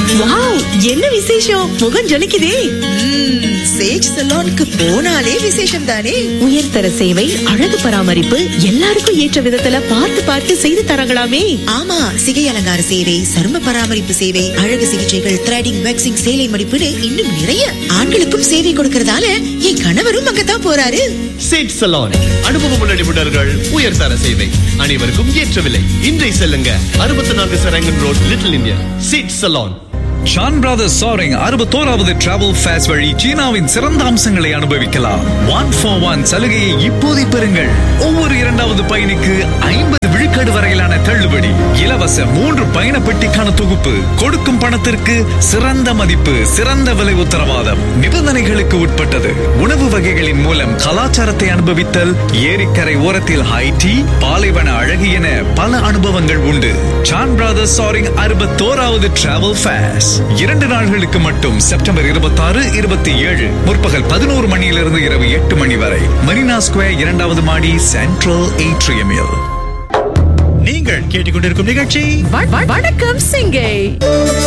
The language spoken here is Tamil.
வாவ், என்ன விசேஷம்? முகம் ஜொலிக்குதே. சேஜ் சலூனுக்கு போனாலே விசேஷம் தானே. உயர்தர சேவை, அழகு பராமரிப்பு, எல்லாருக்கும் ஏற்ற விதத்துல பார்த்து பார்த்து செய்து தராங்களாமே. ஆமா, சிகை அலங்கார சேவை, சரும பராமரிப்பு சேவை, அழகு சிகிச்சைகள், த்ரெடிங், வேக்சிங், சேலை மடிப்புன்னு இன்னும் நிறைய. ஆண்களுக்கும் சேவை கொடுக்கறதால என் கணவரும் அங்கதான் போறாரு. சேட் சலூன், அனுபவமுள்ள நிபுணர்கள், உயர்தர சேவை, அனைவருக்கும் ஏற்ற விலை. இன்றை செல்லுங்க 64 Sarangan road, little India. Chat salon. Shawn brothers சாரிங் 61வது travel face வழி சீனாவின் சிறந்த அம்சங்களை அனுபவிக்கலாம். 1 for 1 சலுகையை இப்போதை பெறுங்கள். ஒவ்வொரு இரண்டாவது பயணிக்கு 50 விழுக்காடு வரையிலான தள்ளுபடி. இலவச 3 பயண பெட்டிக்கான தொகுப்பு. கொடுக்கும் பணத்திற்கு சிறந்த மதிப்பு, சிறந்த விலை உத்தரவாதம். நிபந்தனைகளுக்கு உட்பட்டது. உணவு வகைகளின் மூலம் கலாச்சாரத்தை அனுபவித்தல், ஏரிக்கரை ஓரத்தில் ஹை டீ, பாலைவன அழகு என பல அனுபவங்கள் உண்டு. ஷான் பிரதர்ஸ் சாரிங் 61வது டிராவல் ஃபேஸ் 2 நாட்களுக்கு மட்டும். செப்டம்பர் 26, 27 முற்பகல் 11 மணியிலிருந்து இரவு 8 மணி வரை. மரீனா ஸ்கொயர் 2வது மாடி, சென்ட்ரல் ஏட்ரியமில். நீங்கள் கேட்டுக்கொண்டிருக்கும் நிகழ்ச்சி வணக்கம் சிங்கை.